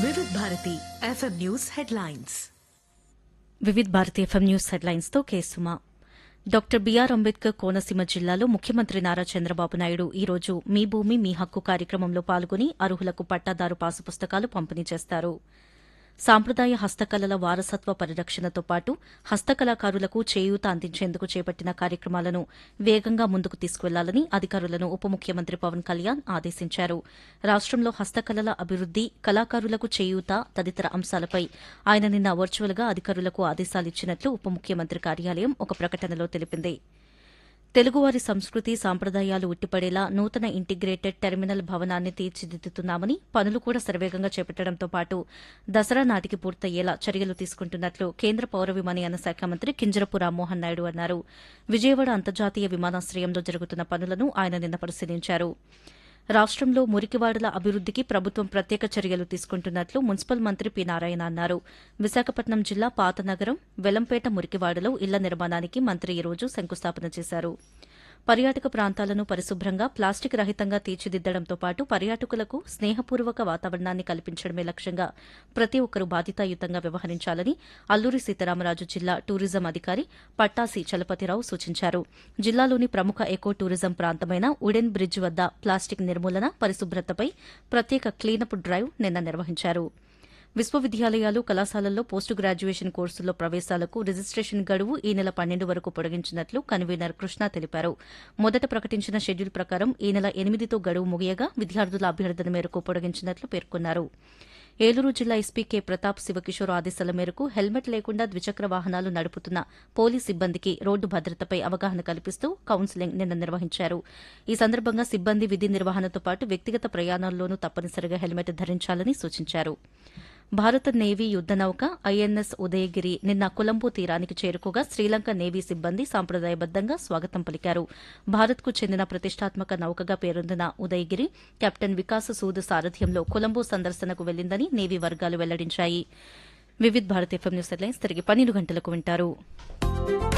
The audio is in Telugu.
వివిధ భారతి ఎఫ్ఎం న్యూస్ హెడ్లైన్స్. వివిధ భారతి ఎఫ్ఎం న్యూస్ హెడ్లైన్స్ తో కేసుమా. డాక్టర్ బీఆర్ అంబేద్కర్ కోనసీమ జిల్లాలో ముఖ్యమంత్రి నారా చంద్రబాబు నాయుడు ఈ రోజు మీ భూమి మీ హక్కు కార్యక్రమంలో పాల్గొని అర్హులకు పట్టాదారు పాసు పుస్తకాలు పంపిణీ చేస్తారు. సాంప్రదాయ హస్తకళల వారసత్వ పరిరక్షణతో పాటు హస్తకళాకారులకు చేయూత అందించేందుకు చేపట్టిన కార్యక్రమాలను వేగంగా ముందుకు తీసుకువెళ్లాలని అధికారులను ఉప ముఖ్యమంత్రి పవన్ కళ్యాణ్ ఆదేశించారు. రాష్టంలో హస్తకళల అభివృద్ది, కళాకారులకు చేయూత తదితర అంశాలపై ఆయన నిన్న వర్చువల్గా అధికారులకు ఆదేశాలిచ్చినట్లు ఉప ముఖ్యమంత్రి కార్యాలయం ఒక ప్రకటనలో తెలిపింది. తెలుగువారి సంస్కృతి సాంప్రదాయాలు ఉట్టిపడేలా నూతన ఇంటిగ్రేటెడ్ టెర్మినల్ భవనాన్ని తీర్చిదిద్దుతున్నామని, పనులు కూడా శరవేగంగా చేపట్టడంతో పాటు దసరా నాటికి పూర్తయ్యేలా చర్యలు తీసుకుంటున్నట్లు కేంద్ర పౌర విమానయాన శాఖ మంత్రి కింజరపు రామ్మోహన్ నాయుడు అన్నారు. విజయవాడ అంతర్జాతీయ విమానాశ్రయంలో జరుగుతున్న పనులను ఆయన నిన్న పరిశీలించారు. రాష్టంలో మురికివాడల అభివృద్దికి ప్రభుత్వం ప్రత్యేక చర్యలు తీసుకుంటున్నట్లు మున్సిపల్ మంత్రి పి నారాయణ అన్నారు. విశాఖపట్నం జిల్లా పాతనగరం వెలంపేట మురికివాడలో ఇళ్ల నిర్మాణానికి మంత్రి ఈ రోజు శంకుస్థాపన చేశారు. పర్యాటక ప్రాంతాలను పరిశుభ్రంగా ప్లాస్టిక్ రహితంగా తీర్చిదిద్దడంతో పాటు పర్యాటకులకు స్నేహపూర్వక వాతావరణాన్ని కల్పించడమే లక్ష్యంగా ప్రతి ఒక్కరూ బాధ్యతాయుతంగా వ్యవహరించాలని అల్లూరి సీతారామరాజు జిల్లా టూరిజం అధికారి పట్టాసి చలపతిరావు సూచించారు. జిల్లాలోని ప్రముఖ ఎకో టూరిజం ప్రాంతమైన ఉడెన్ బ్రిడ్జ్ వద్ద ప్లాస్టిక్ నిర్మూలన, పరిశుభ్రతపై ప్రత్యేక క్లీనప్ డ్రైవ్ నిన్న నిర్వహించారు. విశ్వవిద్యాలయాలు, కళాశాలల్లో పోస్ట్ గ్రాడ్యుయేషన్ కోర్సుల్లో ప్రవేశాలకు రిజిస్టేషన్ గడువు ఈ నెల 12 వరకు పొడిగించినట్లు కన్వీనర్ కృష్ణ తెలిపారు. మొదట ప్రకటించిన షెడ్యూల్ ప్రకారం ఈ నెల 8తో గడువు ముగియగా విద్యార్థుల అభ్యర్థన మేరకు పొడిగించినట్లు పేర్కొన్నారు. ఏలూరు జిల్లా ఎస్పీ కె ప్రతాప్ శివకిషోర్ ఆదేశాల మేరకు హెల్మెట్ లేకుండా ద్విచక్ర వాహనాలు నడుపుతున్న పోలీస్ సిబ్బందికి రోడ్డు భద్రతపై అవగాహన కల్పిస్తూ కౌన్సిలింగ్ నిన్న నిర్వహించారు. ఈ సందర్భంగా సిబ్బంది విధి నిర్వహణతో పాటు వ్యక్తిగత ప్రయాణాల్లోనూ తప్పనిసరిగా హెల్మెట్ ధరించాలని సూచించారు. భారత నేవీ యుద్దనౌక ఐఎన్ఎస్ ఉదయగిరి నిన్న కొలంబో తీరానికి చేరుకోగా శ్రీలంక నేవీ సిబ్బంది సాంప్రదాయబద్దంగా స్వాగతం పలికారు. భారత్కు చెందిన ప్రతిష్టాత్మక నౌకగా పేరొందిన ఉదయగిరి కెప్టెన్ వికాస్ సూద్ సారథ్యంలో కొలంబో సందర్శనకు వెళ్లిందని నేవీ వర్గాలు వెల్లడించాయి. వివిధ భారతి ఎఫ్ఎం న్యూస్ హెడ్లైన్స్ తిరిగి 12 గంటలకు వింటారు.